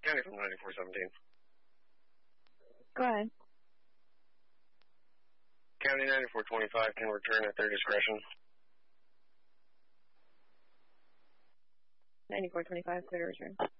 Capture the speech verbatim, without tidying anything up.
County from ninety-four seventeen. Go ahead. County ninety-four twenty-five can return at their discretion. ninety-four twenty-five, clear to return.